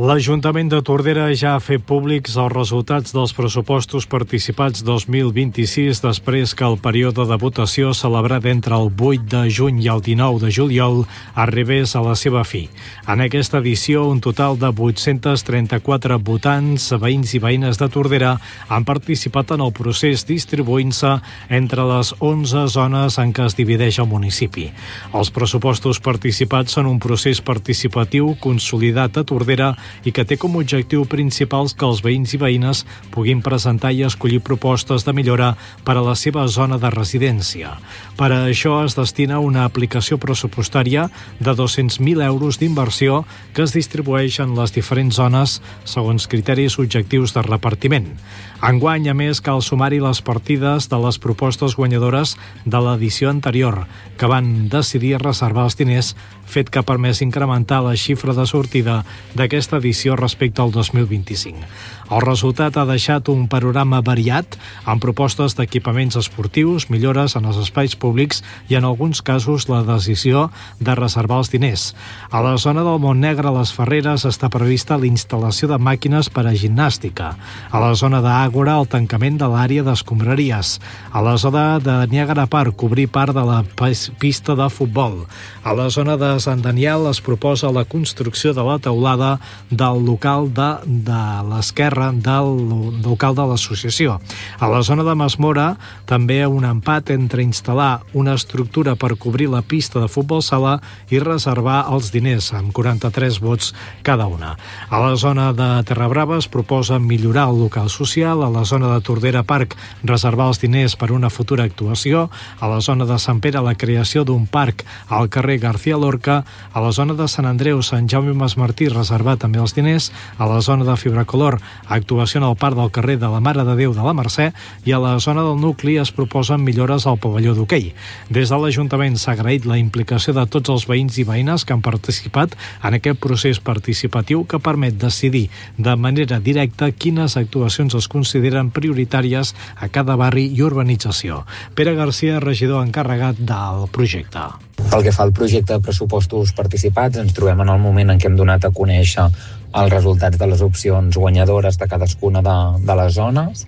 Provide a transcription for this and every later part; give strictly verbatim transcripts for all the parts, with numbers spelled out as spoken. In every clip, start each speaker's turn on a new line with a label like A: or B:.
A: L'Ajuntament de Tordera ja ha fet públics els resultats dels pressupostos participats dos mil vint-i-sis després que el període de votació celebrat entre el vuit de juny i el dinou de juliol arribés a la seva fi. En aquesta edició, un total de vuit-cents trenta-quatre votants, veïns i veïnes de Tordera, han participat en el procés distribuint-se entre les onze zones en què es divideix el municipi. Els pressupostos participats són un procés participatiu consolidat a Tordera i que té com a objectiu principal que els veïns i veïnes puguin presentar i escollir propostes de millora per a la seva zona de residència. Per a això es destina una aplicació pressupostària de dos-cents mil euros d'inversió que es distribueix en les diferents zones segons criteris objectius de repartiment. Enguany, a més, cal sumar-hi les partides de les propostes guanyadores de l'edició anterior, que van decidir reservar els diners, fet que ha permès incrementar la xifra de sortida d'aquesta edició respecte al dos mil vint-i-cinc. El resultat ha deixat un panorama variat, amb propostes d'equipaments esportius, millores en els espais públics i, en alguns casos, la decisió de reservar els diners. A la zona del Montnegre, a les Ferreres, està prevista la instal·lació de màquines per a gimnàstica. A la zona d'Àgora, el tancament de l'àrea d'escombraries. A la zona de Niagara Park, cobrir part de la pista de futbol. A la zona de Sant Daniel es proposa la construcció de la teulada del local de, de l'esquerra del local de l'associació. A la zona de Masmora, també un empat entre instal·lar una estructura per cobrir la pista de futbol sala i reservar els diners, amb quaranta-tres vots cada una. A la zona de Terrabrava es proposa millorar el local social, a la zona de Tordera Park reservar els diners per una futura actuació, a la zona de Sant Pere la creació d'un parc al carrer García Lorca, a la zona de Sant Andreu, Sant Jaume Masmartí reservar també els diners, a la zona de Fibracolor actuació en el parc del carrer de la Mare de Déu de la Mercè i a la zona del nucli es proposen millores al pavelló d'hoquei. Des de l'Ajuntament s'ha agraït la implicació de tots els veïns i veïnes que han participat en aquest procés participatiu que permet decidir de manera directa quines actuacions es consideren prioritàries a cada barri i urbanització. Pere Garcia, regidor encarregat del projecte.
B: Pel que fa al projecte de pressupostos participats, ens trobem en el moment en què hem donat a conèixer els resultats de les opcions guanyadores de cadascuna de, de les zones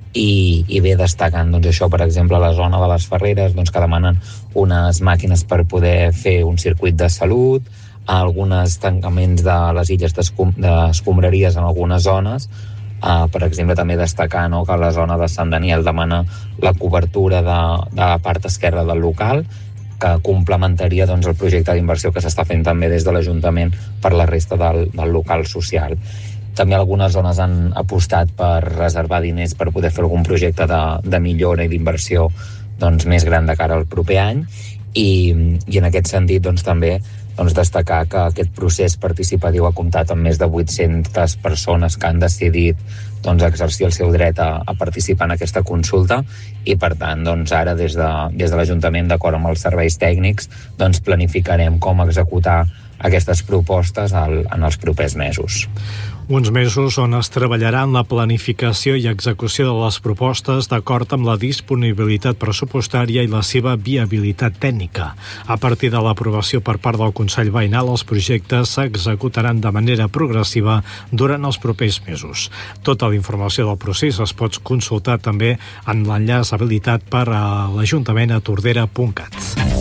B: i, i ve destacant doncs, això, per exemple, a la zona de les Ferreres, doncs, que demanen unes màquines per poder fer un circuit de salut, alguns tancaments de les illes d'escombraries en algunes zones. Uh, per exemple, també destacar, no, que la zona de Sant Daniel demana la cobertura de, de la part esquerra del local, que complementaria doncs, el projecte d'inversió que s'està fent també des de l'Ajuntament per la resta del, del local social. També algunes zones han apostat per reservar diners per poder fer algun projecte de, de millora i d'inversió doncs, més gran de cara al proper any i, i en aquest sentit doncs, també doncs, destacar que aquest procés participatiu ha comptat amb més de vuit-centes persones que han decidit doncs, exercir el seu dret a, a participar en aquesta consulta i per tant doncs, ara des de, des de l'Ajuntament, d'acord amb els serveis tècnics, doncs, planificarem com executar aquestes propostes al, en els propers mesos.
A: Uns mesos on es treballarà en la planificació i execució de les propostes d'acord amb la disponibilitat pressupostària i la seva viabilitat tècnica. A partir de l'aprovació per part del Consell Veïnal, els projectes s'executaran de manera progressiva durant els propers mesos. Tota la informació del procés es pot consultar també en l'enllaç habilitat per a l'Ajuntament a tordera punt cat.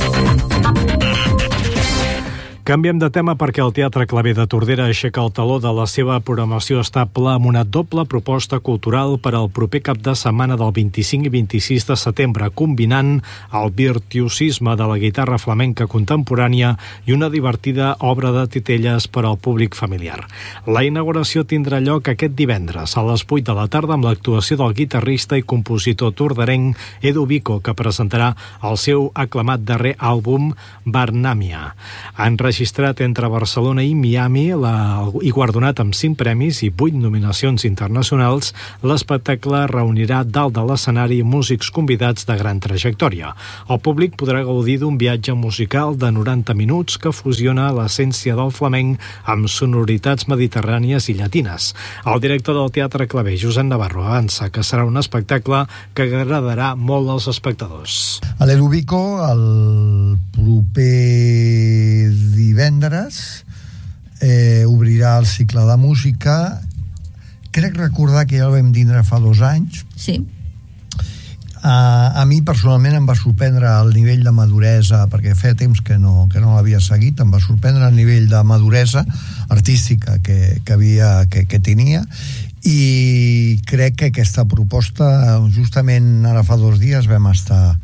A: Canviem de tema perquè el Teatre Claver de Tordera aixeca el taló de la seva programació estable amb una doble proposta cultural per al proper cap de setmana del vint-i-cinc i vint-i-sis de setembre, combinant el virtuosisme de la guitarra flamenca contemporània i una divertida obra de titelles per al públic familiar. La inauguració tindrà lloc aquest divendres a les vuit de la tarda amb l'actuació del guitarrista i compositor torderenc Edu Vico, que presentarà el seu aclamat darrer àlbum Barnàmia. En registrat entre Barcelona i Miami la, i guardonat amb cinc premis i vuit nominacions internacionals, l'espectacle reunirà dalt de l'escenari músics convidats de gran trajectòria. El públic podrà gaudir d'un viatge musical de noranta minuts que fusiona l'essència del flamenc amb sonoritats mediterrànies i llatines. El director del Teatre Claver, Josep Navarro, avança que serà un espectacle que agradarà molt als espectadors.
C: A l'Edu Vico, el proper divendres eh, obrirà ja el cicle de música. Crec recordar que ja el vam tindre fa dos anys.
D: Sí.
C: Uh, a mi personalment em va sorprendre el nivell de maduresa, perquè feia temps que no, que no l'havia seguit. Em va sorprendre el nivell de maduresa artística que, que, havia, que, que tenia, i crec que aquesta proposta, justament ara fa dos dies vam estar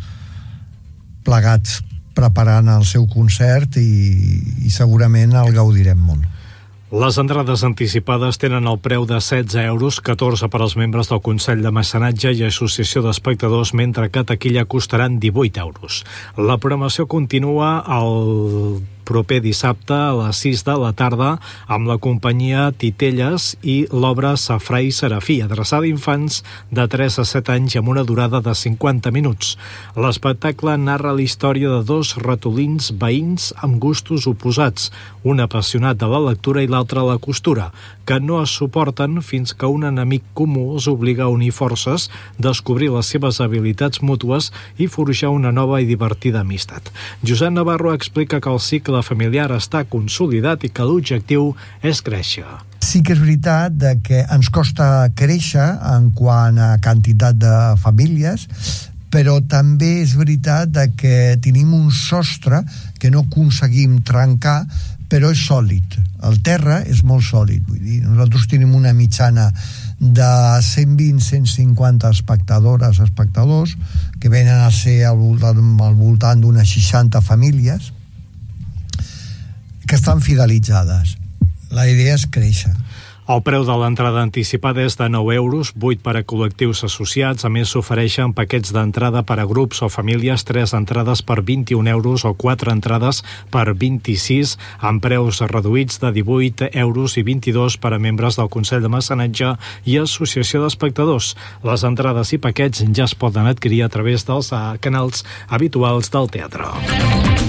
C: plegats preparant el seu concert i, i segurament el gaudirem molt.
A: Les entrades anticipades tenen el preu de setze euros, catorze per als membres del Consell de Mecenatge i Associació d'Espectadors, mentre que a taquilla costaran divuit euros. La programació continua el proper dissabte a les sis de la tarda amb la companyia Titelles i l'obra Safrà i Serafí, adreçada a infants de tres a set anys amb una durada de cinquanta minuts. L'espectacle narra la història de dos ratolins veïns amb gustos oposats, un apassionat de la lectura i l'altre a la costura, que no es suporten fins que un enemic comú els obliga a unir forces, descobrir les seves habilitats mútues i forjar una nova i divertida amistat. Josep Navarro explica que el cicle familiar està consolidat i que l'objectiu és créixer.
C: Sí que és veritat que ens costa créixer en quant a quantitat de famílies, però també és veritat que tenim un sostre que no aconseguim trencar, però és sòlid. El terra és molt sòlid. Vull dir, nosaltres tenim una mitjana de cent vint a cent cinquanta espectadores, espectadors, que venen a ser al voltant, al voltant d'unes seixanta famílies, que estan fidelitzades. La idea és créixer.
A: El preu de l'entrada anticipada és de nou euros, vuit per a col·lectius associats. A més, s'ofereixen paquets d'entrada per a grups o famílies, tres entrades per vint-i-un euros o quatre entrades per vint-i-sis, amb preus reduïts de divuit euros i vint-i-dos per a membres del Consell de Mecenatge i Associació d'Espectadors. Les entrades i paquets ja es poden adquirir a través dels canals habituals del teatre.